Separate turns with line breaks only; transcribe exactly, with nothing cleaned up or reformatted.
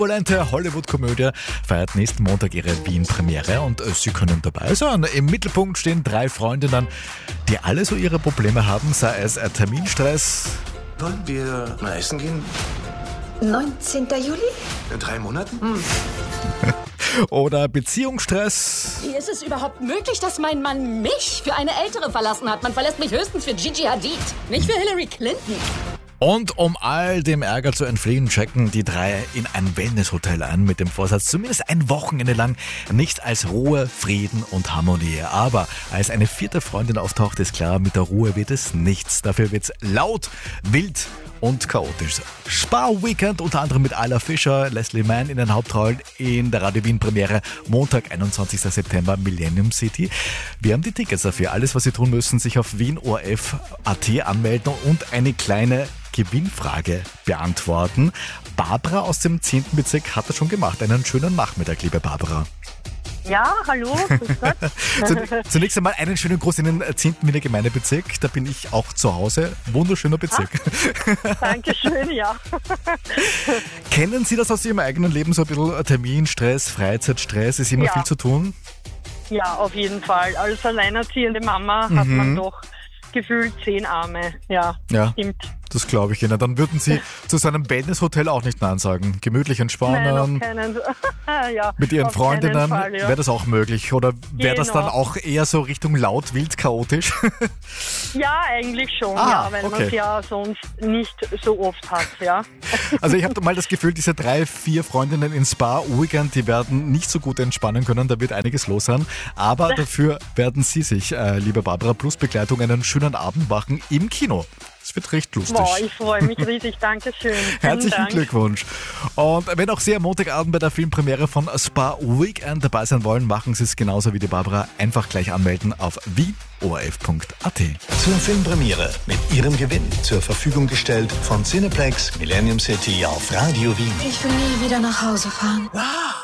turbulente Hollywood-Komödie feiert nächsten Montag ihre Wien-Premiere und Sie können dabei sein. Im Mittelpunkt stehen drei Freundinnen, die alle so ihre Probleme haben, sei es Terminstress.
Wollen wir mal essen gehen?
neunzehnten Juli?
In drei Monaten?
Hm.
Oder Beziehungsstress.
Wie ist es überhaupt möglich, dass mein Mann mich für eine ältere verlassen hat? Man verlässt mich höchstens für Gigi Hadid, nicht für Hillary Clinton.
Und um all dem Ärger zu entfliehen, checken die drei in ein Wellnesshotel ein mit dem Vorsatz, zumindest ein Wochenende lang nichts als Ruhe, Frieden und Harmonie. Aber als eine vierte Freundin auftaucht, ist klar, mit der Ruhe wird es nichts. Dafür wird es laut, wild und chaotisch. Spa-Weekend unter anderem mit Ayla Fischer, Leslie Mann in den Hauptrollen in der Radio Wien Premiere Montag, einundzwanzigsten September, Millennium City. Wir haben die Tickets dafür. Alles, was Sie tun müssen, sich auf wien o r f punkt a t anmelden und eine kleine Gewinnfrage beantworten. Barbara aus dem zehnten Bezirk hat das schon gemacht. Einen schönen Nachmittag, liebe Barbara.
Ja, hallo, grüß Gott.
Zunächst einmal einen schönen Gruß in den zehnten Wiener Gemeindebezirk. Da bin ich auch zu Hause. Wunderschöner Bezirk.
Ah, Dankeschön, ja.
Kennen Sie das aus Ihrem eigenen Leben, so ein bisschen Terminstress, Freizeitstress? Ist immer
Ja.
viel zu tun?
Ja, auf jeden Fall. Als alleinerziehende Mama hat
Mhm.
man doch gefühlt zehn Arme. Ja,
Ja.
stimmt.
Das glaube ich Ihnen. Dann würden Sie zu so einem Wellness-Hotel auch nicht Nein sagen. Gemütlich
Nein,
entspannen.
auf keinen ja,
Mit Ihren
auf
Freundinnen
keinen Fall, ja.
wäre das auch möglich? Oder wäre das
Genau.
dann auch eher so Richtung laut, wild, chaotisch?
Ja, eigentlich schon,
Ah,
ja, weil
okay.
man es ja sonst nicht so oft hat, ja.
Also ich habe mal das Gefühl, diese drei, vier Freundinnen in Spa-Weekend, die werden nicht so gut entspannen können. Da wird einiges los sein. Aber dafür werden Sie sich, äh, liebe Barbara, plus Begleitung einen schönen Abend machen im Kino. Es wird recht lustig.
Boah, ich freue mich riesig, Dankeschön. Vielen
Herzlichen
Dank.
Glückwunsch. Und wenn auch Sie am Montagabend bei der Filmpremiere von Spa Weekend dabei sein wollen, machen Sie es genauso wie die Barbara. Einfach gleich anmelden auf wien o r f punkt a t.
Zur Filmpremiere mit Ihrem Gewinn zur Verfügung gestellt von Cineplex Millennium City auf Radio Wien.
Ich will nie wieder nach Hause fahren.
Wow.